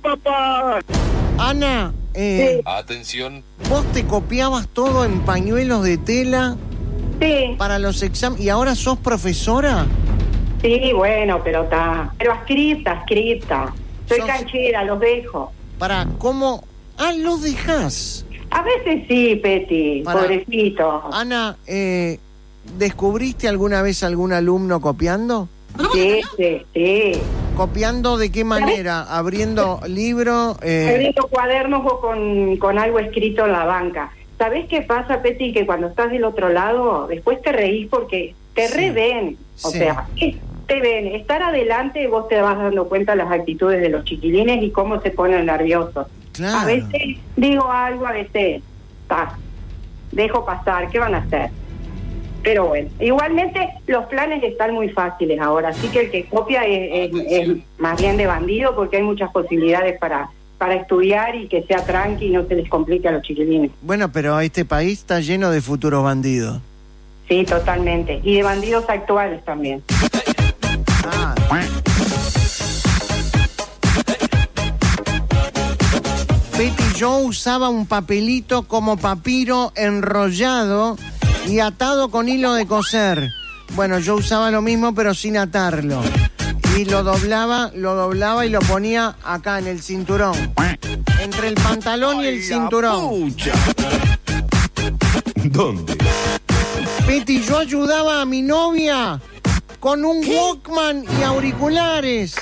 papá! Ana, Sí. Atención. ¿vos te copiabas todo en pañuelos de tela Sí, para los exámenes y ahora sos profesora? sí, bueno, pero está. Pero escrita. Soy Sos- canchera, los dejo. Para, ¿cómo? Ah, los dejás. A veces sí, Peti, Pará. pobrecito. Ana, ¿descubriste alguna vez algún alumno copiando? Sí. ¿Copiando de qué manera? ¿Abriendo libro? Abriendo cuadernos o con algo escrito en la banca. ¿Sabés qué pasa, Peti? Que cuando estás del otro lado, después te reís porque te Sí. reven. O Sí. sea, te ven. Estar adelante, vos te vas dando cuenta de las actitudes de los chiquilines y cómo se ponen nerviosos. Claro. A veces digo algo, a veces dejo pasar. ¿Qué van a hacer? Pero bueno, igualmente los planes están muy fáciles ahora, así que el que copia es más bien de bandido porque hay muchas posibilidades para estudiar y que sea tranqui y no se les complique a los chiquilines. Bueno, pero este país está lleno de futuros bandidos. Sí, totalmente. Y de bandidos actuales también. Ah. Betty, yo usaba un papelito como papiro enrollado y atado con hilo de coser. Bueno, yo usaba lo mismo pero sin atarlo. Y lo doblaba y lo ponía acá en el cinturón. Entre el pantalón y el cinturón. Pucha. ¿Dónde? Betty, yo ayudaba a mi novia con un Walkman y auriculares.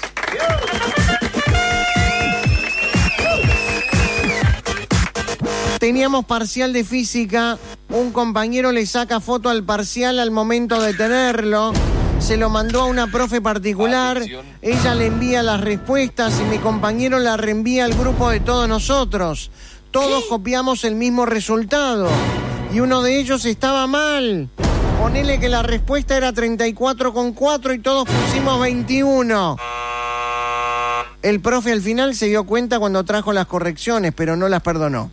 Teníamos parcial de física, un compañero le saca foto al parcial al momento de tenerlo, se lo mandó a una profe particular, Atención. ella le envía las respuestas y mi compañero la reenvía al grupo de todos nosotros. Todos copiamos el mismo resultado y uno de ellos estaba mal. Ponele que la respuesta era 34,4 y todos pusimos 21. El profe al final se dio cuenta cuando trajo las correcciones, pero no las perdonó.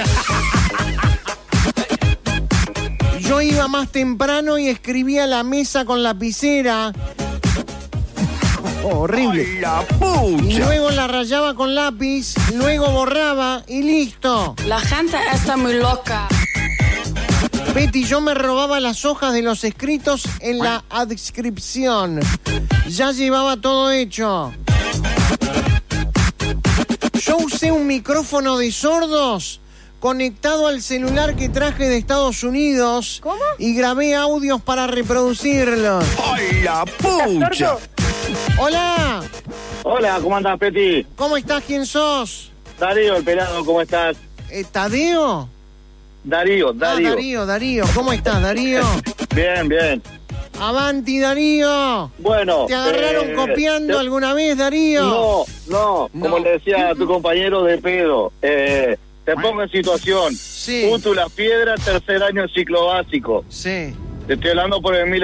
Yo iba más temprano y escribía la mesa con lapicera. Horrible. ¡Ay, la Y pucha! luego la rayaba con lápiz, luego borraba y listo. La gente está muy loca. Betty, yo me robaba las hojas de los escritos en la adscripción. Ya llevaba todo hecho. Yo usé un micrófono de sordos conectado al celular que traje de Estados Unidos. ¿Cómo? Y grabé audios para reproducirlos. ¡Ay, la pucha! Hola, Hola, ¿cómo andás, Peti? ¿cómo estás? ¿Quién sos? Darío, el pelado, ¿cómo estás? ¿Tadeo? Darío. Ah, Darío. ¿Cómo estás, Darío? Bien. Avanti, Darío. Bueno. ¿Te agarraron copiando alguna vez, Darío? No, como le decía a tu compañero de pedo, te pongo en situación. Sí. Útula Piedra, tercer año ciclo básico. Sí, Te estoy hablando por el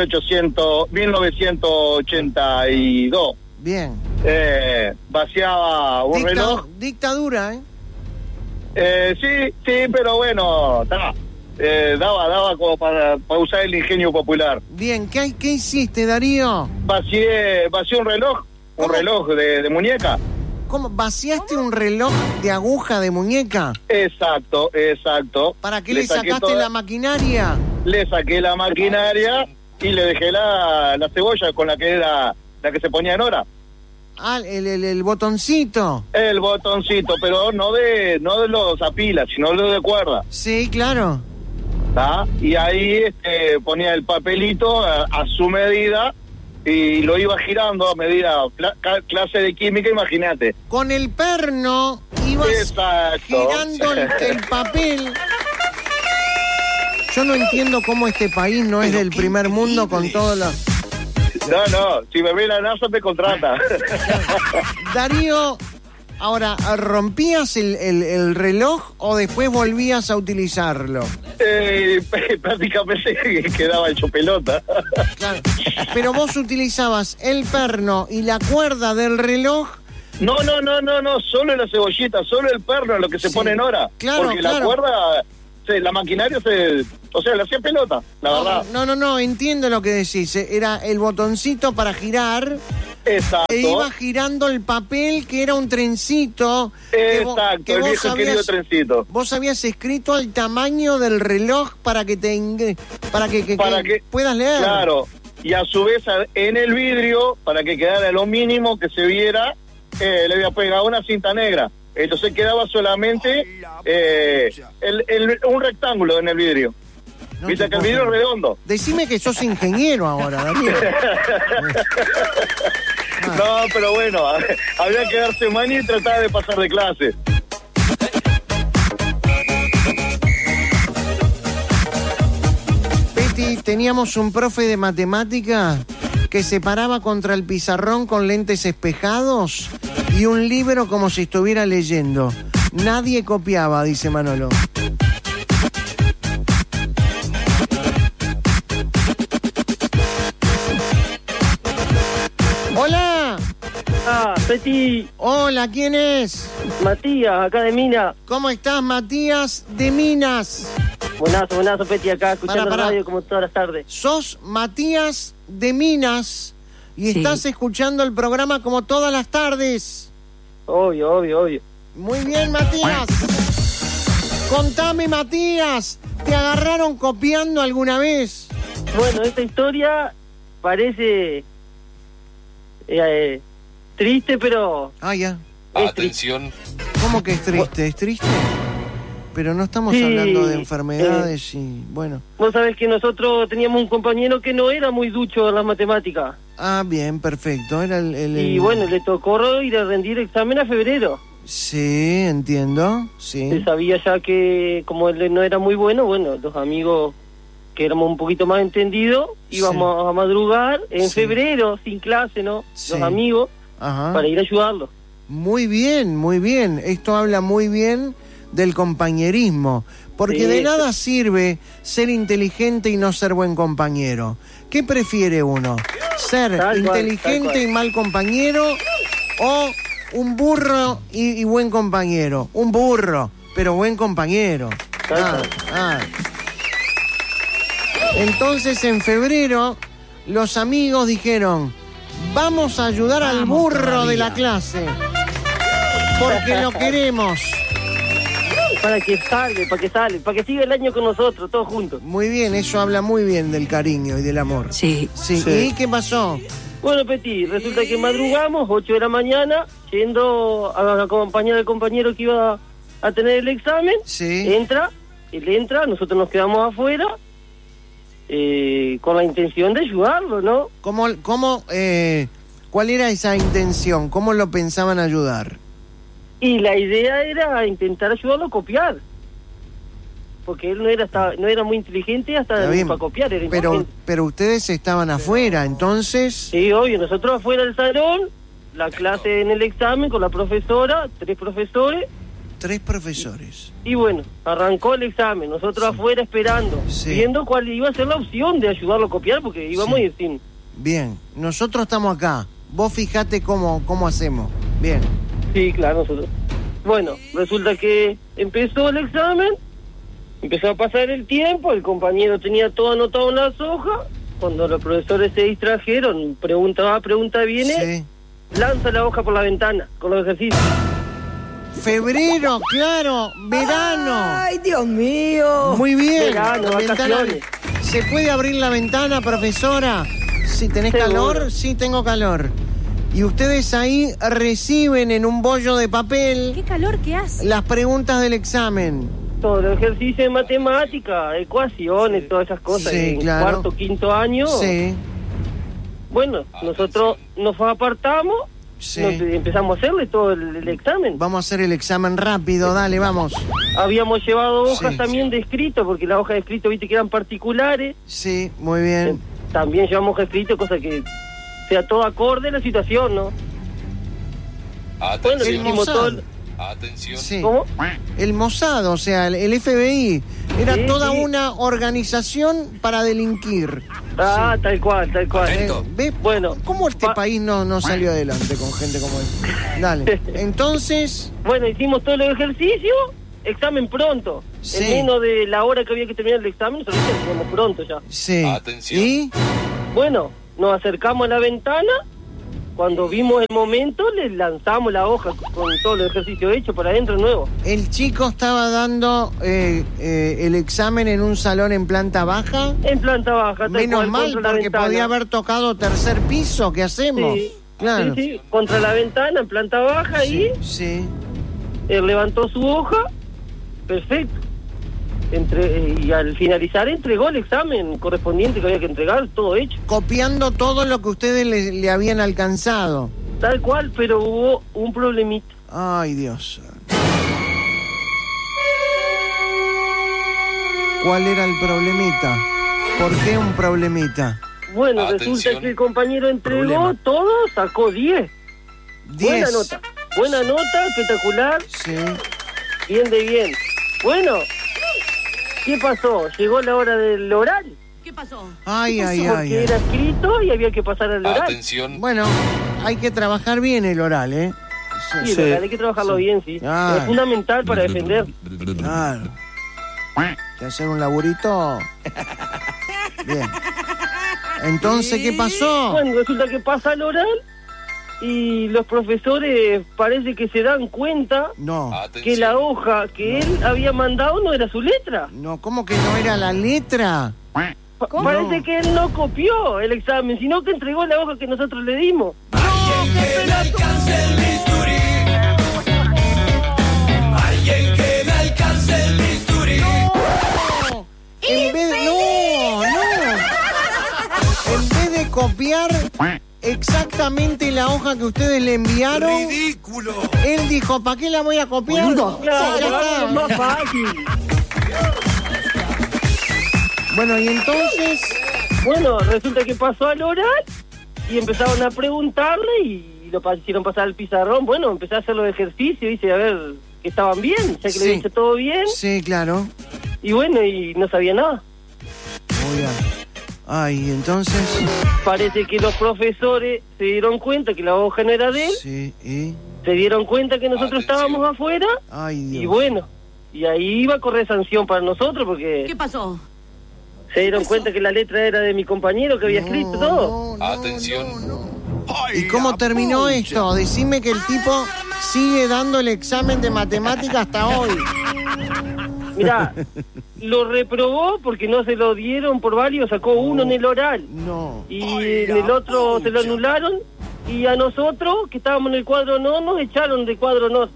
1982. bien. Vaciaba un reloj. Dictadura, ¿eh? Sí, pero bueno, daba como para usar el ingenio popular. Bien, ¿qué hiciste, Darío? Vacié un reloj, ¿Cómo? reloj de muñeca. ¿Cómo? ¿Vaciaste un reloj de aguja de muñeca? Exacto. ¿Para qué le saqué sacaste la maquinaria? Le saqué la maquinaria y le dejé la cebolla con la que era la que se ponía en hora. Ah, el botoncito. El botoncito, pero no de los a pila, sino de cuerda. Sí, claro. ¿Tá? Y ahí ponía el papelito a su medida y lo iba girando a medida clase de química, imagínate. Con el perno ibas Exacto. girando el papel. Yo no entiendo cómo este país no es del primer mundo con todo lo... No, si me ve la NASA me contrata. Darío, ahora, ¿rompías el reloj o después volvías a utilizarlo? Prácticamente quedaba hecho pelota. Claro. Pero vos utilizabas el perno y la cuerda del reloj. No, solo la cebollita, solo el perno es lo que se Sí. pone en hora. Claro, porque claro. la cuerda, la maquinaria la hacía pelota, la verdad. No, entiendo lo que decís. Era el botoncito para girar Exacto. E iba girando el papel que era un trencito. Exacto, el viejo querido trencito. Vos habías escrito al tamaño del reloj para que para que puedas leer. Claro, y a su vez en el vidrio, para que quedara lo mínimo que se viera, le había pegado una cinta negra. Entonces quedaba solamente un rectángulo en el vidrio. No Viste que el vidrio es redondo. Decime que sos ingeniero ahora, Darío. No, pero bueno, había que darse maña y tratar de pasar de clase. Peti, teníamos un profe de matemática que se paraba contra el pizarrón con lentes espejados y un libro como si estuviera leyendo. Nadie copiaba, dice Manolo. ¡Hola! Peti. Hola, ¿quién es? Matías, acá de Minas. ¿Cómo estás, Matías de Minas? Buenazo, Peti, acá escuchando la radio como todas las tardes. Sos Matías de Minas y estás escuchando el programa como todas las tardes. Obvio. Muy bien, Matías. Contame, Matías, ¿te agarraron copiando alguna vez? Bueno, esta historia parece triste, pero... Ya. Atención. ¿Cómo que es triste? ¿Es triste? Pero no estamos hablando de enfermedades y... Bueno. Vos sabés que nosotros teníamos un compañero que no era muy ducho en las matemáticas. Bien, perfecto. Era Y bueno, le tocó ir a rendir examen a febrero. Sí, entiendo, sí. Se sabía ya que como él no era muy bueno, los amigos que éramos un poquito más entendidos, íbamos a madrugar en febrero, sin clase, ¿no? Sí. Los amigos, Ajá. para ir a ayudarlos. Muy bien. Esto habla muy bien del compañerismo, porque de nada sirve ser inteligente y no ser buen compañero. ¿Qué prefiere uno? ¿Ser inteligente y mal compañero o un burro y buen compañero? Un burro, pero buen compañero. Entonces en febrero los amigos dijeron: vamos a ayudar al burro de la clase porque lo queremos. Para que siga el año con nosotros, todos juntos. Muy bien, eso habla muy bien del cariño y del amor. Sí. ¿Y qué pasó? Bueno, Peti, resulta que madrugamos, 8 de la mañana, yendo a acompañar al compañero que iba a tener el examen. Sí. Él entra, nosotros nos quedamos afuera, con la intención de ayudarlo, ¿no? ¿Cuál era esa intención? ¿Cómo lo pensaban ayudar? Y la idea era intentar ayudarlo a copiar. Porque él no era muy inteligente hasta para copiar. Era pero ustedes estaban afuera, entonces... Sí, obvio, nosotros afuera del salón, la clase en el examen con la profesora, 3 profesores. 3 profesores. Y bueno, arrancó el examen, nosotros afuera esperando, viendo cuál iba a ser la opción de ayudarlo a copiar, porque íbamos a ir sin... Bien, nosotros estamos acá. Vos fijate cómo hacemos. Bien. Sí, claro, nosotros. Bueno, resulta que empezó el examen, empezó a pasar el tiempo, el compañero tenía todo anotado en las hojas, cuando los profesores se distrajeron, pregunta va, pregunta viene, lanza la hoja por la ventana con los ejercicios. Febrero, claro, verano. ¡Ay, Dios mío! Muy bien. Verano, vacaciones. ¿Se puede abrir la ventana, profesora? ¿Sí, tenés calor? Sí, tengo calor. Y ustedes ahí reciben en un bollo de papel... ¡Qué calor que hace! Las preguntas del examen. Todo el ejercicio de matemática, ecuaciones, todas esas cosas. En cuarto, quinto año. Sí. Bueno, nosotros nos apartamos, empezamos a hacerle todo el examen. Vamos a hacer el examen rápido, dale, vamos. Habíamos llevado hojas también de escrito, porque las hojas de escrito, viste, que eran particulares. Sí, muy bien. También llevamos hojas de escrito, cosa que sea todo acorde a la situación, ¿no? Atención. Bueno, hicimos todo. Atención. Sí. ¿Cómo? El Mossad, o sea, el FBI, era toda una organización para delinquir. Tal cual. ¿Ves? Bueno, ¿Cómo este país no salió adelante con gente como esta? Dale. Entonces... Bueno, hicimos todos los ejercicios, examen pronto. En menos de la hora que había que terminar el examen, nosotros lo hicimos pronto ya. Sí. Atención. ¿Y? Bueno, nos acercamos a la ventana, cuando vimos el momento, le lanzamos la hoja con todo el ejercicio hecho para adentro nuevo. ¿El chico estaba dando el examen en un salón en planta baja? En planta baja, tal Menos cual, mal, contra la porque ventana. podía haber tocado tercer piso. ¿Qué hacemos? Sí, Claro. sí, contra la ventana, en planta baja, y Sí. él levantó su hoja, perfecto. Y al finalizar entregó el examen correspondiente que había que entregar, todo hecho. Copiando todo lo que ustedes le habían alcanzado. Tal cual, pero hubo un problemita. Ay, Dios. ¿Cuál era el problemita? ¿Por qué un problemita? Bueno, Atención. resulta que el compañero entregó Problema. todo, sacó 10. 10. Buena nota, espectacular, Sí. bien de bien. Bueno, ¿qué pasó? Llegó la hora del oral, ¿Qué pasó? Ay, ay, porque ay. era escrito y había que pasar al oral. Atención. Bueno, hay que trabajar bien el oral, ¿eh? Sí, el oral hay que trabajarlo bien, sí. Ah. Es fundamental para defender. Claro. Hay que hacer un laburito. Bien. Entonces, ¿qué pasó? Bueno, resulta que pasa el oral y los profesores parece que se dan cuenta No, que la hoja que él había mandado no era su letra. no, ¿cómo que no era la letra? Parece No. que él no copió el examen, sino que entregó la hoja que nosotros le dimos. En vez de, no. En vez de copiar exactamente la hoja que ustedes le enviaron, él dijo, ¿para qué la voy a copiar? Claro, Ya está. es más fácil. Bueno, y entonces, Bueno, resulta que pasó al oral y empezaron a preguntarle y lo hicieron pasar al pizarrón. Bueno, empecé a hacer los ejercicios, hice a ver que estaban bien, ya que Sí. le hice todo bien. sí, claro. Y bueno, y no sabía nada. Muy bien. Ay, entonces, Parece que los profesores se dieron cuenta que la hoja no era de él, sí, y, se dieron cuenta que nosotros Atención. estábamos afuera ay, Dios. y bueno, y ahí iba a correr sanción para nosotros ¿Qué porque pasó? se dieron cuenta que la letra era de mi compañero que había escrito todo. Atención. ¿Y cómo terminó esto? Decime que el tipo sigue dando el examen de matemática hasta hoy. Mirá, lo reprobó porque no se lo dieron por válido, sacó uno en el oral No. y en el otro se lo anularon y a nosotros que estábamos en el cuadro honor nos echaron del cuadro honor.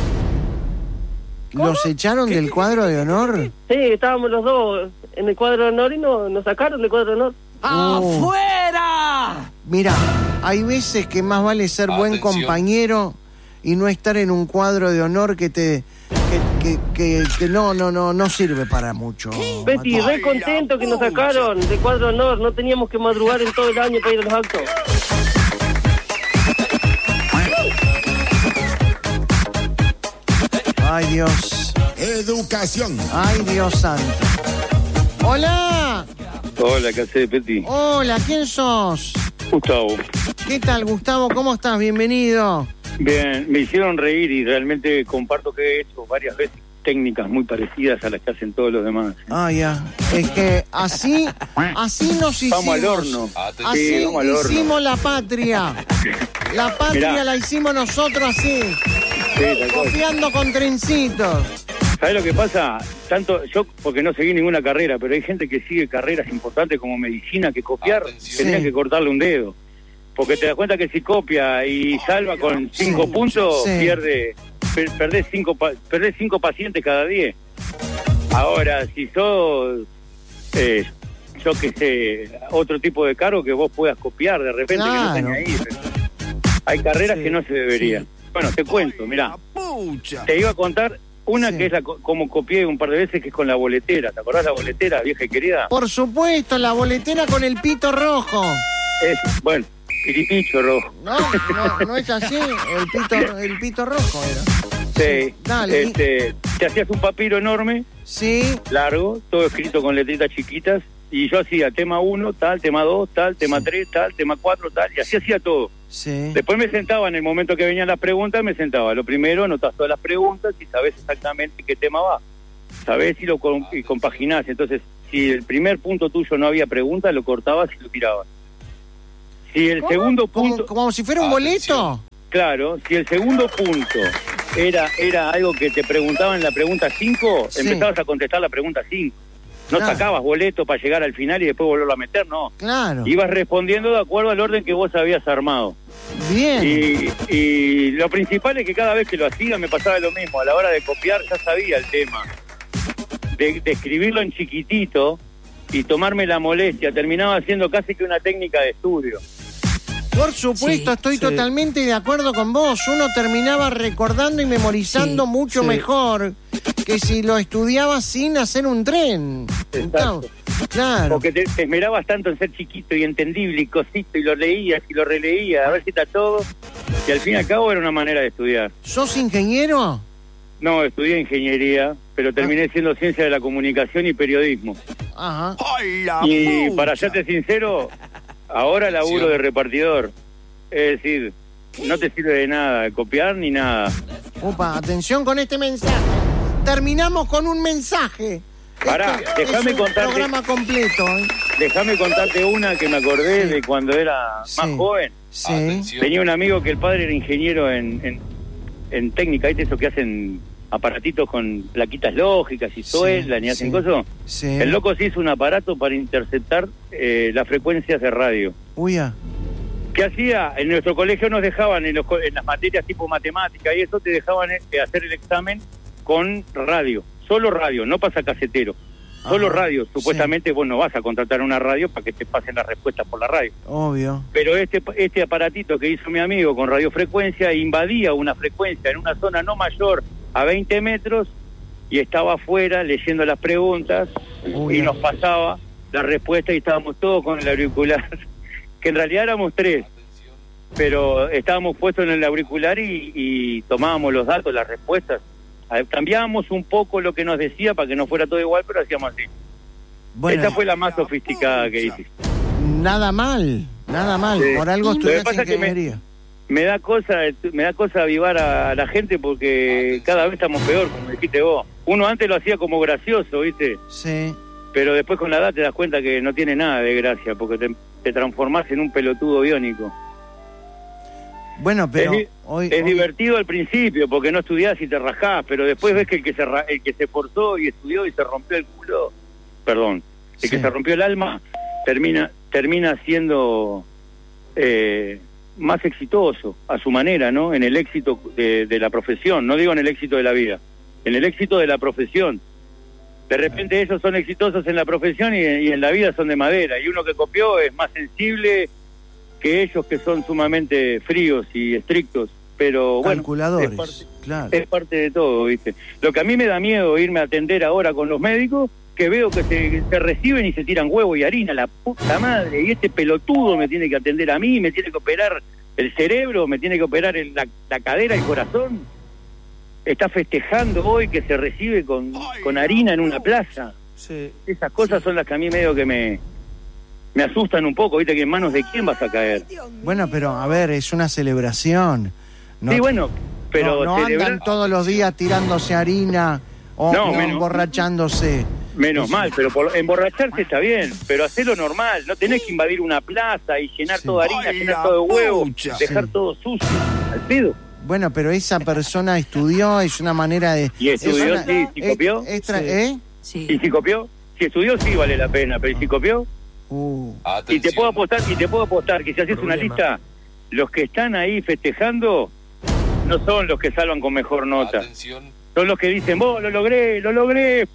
¿Los echaron del cuadro de honor? Sí, estábamos los dos en el cuadro honor y nos sacaron del cuadro honor. ¡Afuera! Mira, hay veces que más vale ser buen Atención. compañero y no estar en un cuadro de honor que no sirve para mucho. Betty, re contento que nos sacaron de cuadro honor, no teníamos que madrugar en todo el año para ir a los actos. Ay, Dios. Educación. Ay, Dios santo. Hola. Hola, ¿qué haces, Peti? Hola, ¿quién sos? Gustavo. ¿Qué tal, Gustavo? ¿Cómo estás? Bienvenido. Bien, me hicieron reír y realmente comparto que he hecho varias veces técnicas muy parecidas a las que hacen todos los demás. Ah, ya. Es que así nos hicimos. Vamos al horno. Atención. Así Sí, vamos al horno. hicimos la patria. La patria Mirá. la hicimos nosotros así, Sí, tal cual. copiando con trencitos. ¿Sabes lo que pasa? Tanto yo, porque no seguí ninguna carrera, pero hay gente que sigue carreras importantes como medicina que copiar, Atención. tendrían Sí. que cortarle un dedo. Porque te das cuenta que si copia y salva con 5 puntos, Sí. perdés 5 pacientes cada 10. Ahora, si sos, yo que sé, otro tipo de cargo que vos puedas copiar de repente, Claro. que no tenés ahí. Hay carreras Sí. que no se deberían. Bueno, te cuento, mirá. Te iba a contar una Sí. que es como copié un par de veces, que es con la boletera. ¿Te acordás la boletera, vieja y querida? Por supuesto, la boletera con el pito rojo. Bueno, piripicho rojo. No es así. El pito rojo era. Sí. Dale. Te hacías un papiro enorme, Sí. largo, todo escrito con letritas chiquitas, y yo hacía tema 1, tal, tema 2, tal, tema 3, tal, tema 4, tal, y así hacía todo. Sí. Después me sentaba, en el momento que venían las preguntas, me sentaba. Lo primero, anotás todas las preguntas y sabés exactamente qué tema va. Sabés y y compaginás. Entonces, si el primer punto tuyo no había pregunta, lo cortabas y lo tirabas. Si el segundo punto... Como si fuera un boleto. Claro, si el segundo punto era algo que te preguntaban en la pregunta 5, Sí. empezabas a contestar la pregunta 5. No Claro. sacabas boleto para llegar al final y después volverlo a meter, no. Claro. Ibas respondiendo de acuerdo al orden que vos habías armado. Bien. Y lo principal es que cada vez que lo hacía me pasaba lo mismo. A la hora de copiar ya sabía el tema. De escribirlo en chiquitito y tomarme la molestia. Terminaba haciendo casi que una técnica de estudio. Por supuesto, Sí, estoy totalmente de acuerdo con vos. Uno terminaba recordando y memorizando Sí, mucho sí. mejor que si lo estudiaba sin hacer un tren. Exacto. Claro. Porque te esmerabas tanto en ser chiquito y entendible y cosito y lo leías y lo releías, a ver si está todo. Y al fin y al cabo era una manera de estudiar. ¿Sos ingeniero? No, estudié ingeniería, pero terminé siendo ciencia de la comunicación y periodismo. Ajá. Y para serte sincero, ahora laburo de repartidor. Es decir, no te sirve de nada, de copiar ni nada. Opa, atención con este mensaje. Terminamos con un mensaje. Pará, Este déjame es un contarte- programa completo. Déjame contarte una que me acordé Sí. de cuando era más Sí. joven. Sí. Atención. Tenía un amigo que el padre era ingeniero en técnica, ¿viste? Eso que hacen aparatitos con plaquitas lógicas y sueldan y hacen sí. cosas. Sí. El loco se hizo un aparato para interceptar las frecuencias de radio. Uy, ah. ¿Qué hacía? En nuestro colegio nos dejaban en las materias tipo matemática y eso te dejaban hacer el examen con radio, solo radio, no pasacasetero. Solo Ajá, radio, supuestamente vos no vas a contratar una radio para que te pasen las respuestas por la radio. Obvio. Pero este aparatito que hizo mi amigo con radiofrecuencia invadía una frecuencia en una zona no mayor a 20 metros y estaba afuera leyendo las preguntas Uy, y nos pasaba la respuesta y estábamos todos con el auricular, que en realidad éramos 3, pero estábamos puestos en el auricular y tomábamos los datos, las respuestas. Cambiábamos un poco lo que nos decía para que no fuera todo igual, pero hacíamos así. Bueno, Esta fue la más sofisticada que hice. nada mal, nada mal. Sí. Por algo Lo que estudiaste pasa es que ingeniería. me da cosa avivar a la gente porque cada vez estamos peor, como dijiste vos. Uno antes lo hacía como gracioso, ¿viste? Sí. Pero después con la edad te das cuenta que no tiene nada de gracia porque te transformás en un pelotudo biónico. Bueno, pero es hoy... divertido al principio porque no estudiás y te rajás, pero después ves que el que se esforzó y estudió y se rompió el culo, perdón, el que Sí. se rompió el alma termina siendo más exitoso a su manera, ¿no? En el éxito de la profesión, no digo en el éxito de la vida, en el éxito de la profesión. De repente ellos son exitosos en la profesión y en la vida son de madera, y uno que copió es más sensible que ellos que son sumamente fríos y estrictos, pero bueno, Calculadores, claro. es parte de todo, ¿viste? Lo que a mí me da miedo irme a atender ahora con los médicos, que veo que se reciben y se tiran huevo y harina, la puta madre, y este pelotudo me tiene que atender a mí, me tiene que operar el cerebro, me tiene que operar la cadera, el corazón. Está festejando hoy que se recibe con harina en una plaza. Sí. Esas cosas son las que a mí medio que me asustan un poco, ¿viste? Que en manos de quién vas a caer. Bueno, pero a ver, es una celebración. No, Sí, bueno, pero no celebrar- andan todos los días tirándose harina o No, o menos. emborrachándose. Menos mal, pero emborracharse está bien, pero hacerlo normal, no tenés que invadir una plaza y llenar Sí. toda harina, Ay, llenar la todo de huevo, pucha. dejar Sí. todo sucio, al pedo. Bueno, pero esa persona estudió, es una manera de... Y estudió, es una- sí, si copió. ¿Eh? Sí. Y si copió, si estudió sí vale la pena, pero ¿y si copió? Y Atención. te puedo apostar que si haces una lista, los que están ahí festejando no son los que salvan con mejor nota. Atención. Son los que dicen, vos, lo logré, lo logré.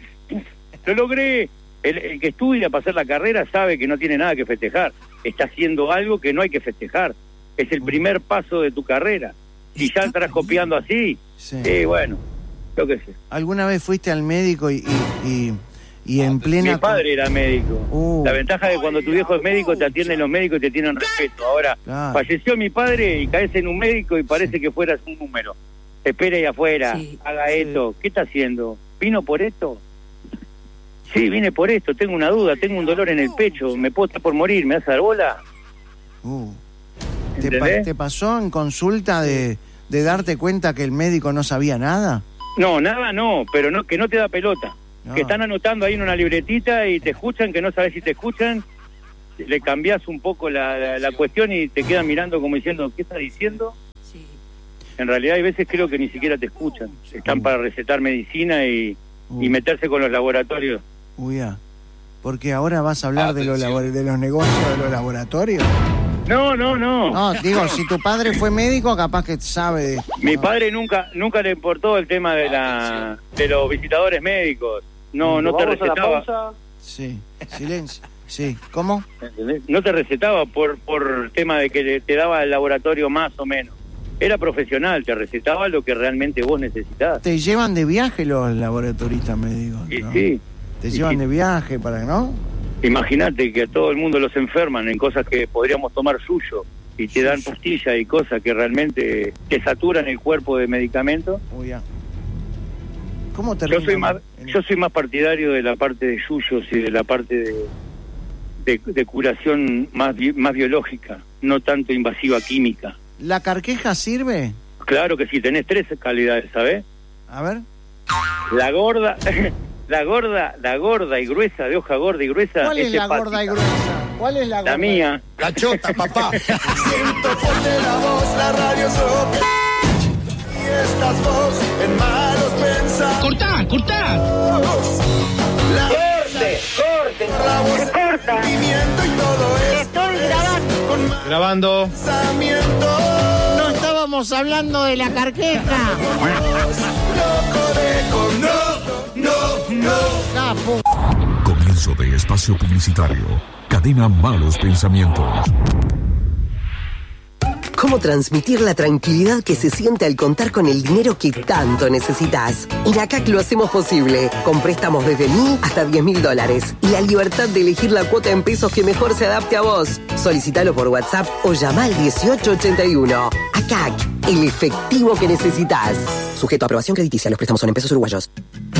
El que estudia para hacer la carrera sabe que no tiene nada que festejar. Está haciendo algo que no hay que festejar. Es el primer paso de tu carrera. Y ya entras copiando así, Sí. bueno, yo qué sé. ¿Alguna vez fuiste al médico y en plena... Mi padre era médico. La ventaja es que cuando tu viejo es médico te atienden los médicos y te tienen respeto. Ahora, Claro. falleció mi padre y caes en un médico y parece que fueras un número. Espere ahí afuera, Sí, haga sí. esto. ¿Qué está haciendo? ¿Vino por esto? Sí, vine por esto. Tengo una duda, tengo un dolor en el pecho. Me puedo estar por morir. ¿Me vas a dar bola? ¿Entendés? ¿Te pasó en consulta de darte cuenta que el médico no sabía nada? No, nada no, pero no, que no te da pelota. No. Que están anotando ahí en una libretita y te escuchan, que no sabes si te escuchan. le cambiás un poco la cuestión y te quedan mirando como diciendo, ¿qué estás diciendo? Sí. En realidad hay veces creo que ni siquiera te escuchan. Están para recetar medicina y meterse con los laboratorios. Porque ahora vas a hablar de los negocios de los laboratorios. No. No, digo, si tu padre fue médico, capaz que sabe de... Mi padre nunca le importó el tema de los visitadores médicos. No te recetaba. Sí, silencio. Sí, ¿cómo? ¿Entendés? No te recetaba por el tema de que te daba el laboratorio más o menos. Era profesional, te recetaba lo que realmente vos necesitabas. Te llevan de viaje los laboratoristas médicos, ¿no? Sí. Te llevan de viaje para, ¿no? Imagínate que a todo el mundo los enferman en cosas que podríamos tomar suyo y te dan pastillas y cosas que realmente te saturan el cuerpo de medicamentos. ¿Cómo te Yo soy más partidario de la parte de yuyos y de la parte de curación más biológica, no tanto invasiva química. ¿La carqueja sirve? Claro que sí, tenés 3 calidades, ¿sabés? A ver. La gorda y gruesa, de hoja gorda y gruesa. ¿Cuál es la hepática. gorda y gruesa? ¿Cuál es la gorda? La mía. La chota, papá. Siento fuerte la voz, la radio sopla. Y estás vos en malos pensamientos. ¡Cortá! Corte. La voz, Se corta. pimiento y todo eso. Estoy grabando. Con malos Grabando. pensamientos. No estábamos hablando de la carqueja. Loco de con no. Capo. Comienzo de espacio publicitario. Cadena Malos Pensamientos. ¿Cómo transmitir la tranquilidad que se siente al contar con el dinero que tanto necesitas? En ACAC lo hacemos posible, con préstamos desde $1.000 hasta $10.000 y la libertad de elegir la cuota en pesos que mejor se adapte a vos. Solicítalo por WhatsApp o llama al 1881. ACAC, el efectivo que necesitas. Sujeto a aprobación crediticia, los préstamos son en pesos uruguayos.